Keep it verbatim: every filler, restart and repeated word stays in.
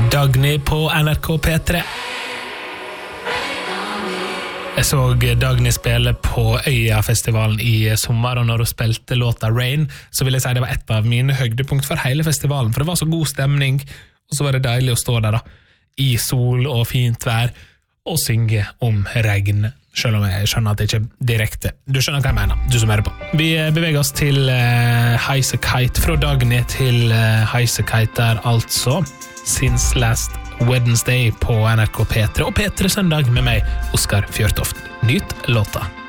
Dagny på N R K P tre. Jeg så Dagny spille på Øya-festivalen i sommer, og når hun spilte låta Rain, så vil jeg si det var et av mine høydepunkt for hele festivalen, for det var så god stemning, og så var det deilig å stå der da, i sol og fint vær, og synge om regn, selv om jeg skjønner at det ikke er direkte. Du skjønner hva jeg mener, du som hører på. Vi beveger oss til uh, Highasakite, fra Dagny til uh, Highasakite der, altså Since Last Wednesday på N R K P tre og P tre Søndag med meg, Oskar Fjørtoft. Nyt låta.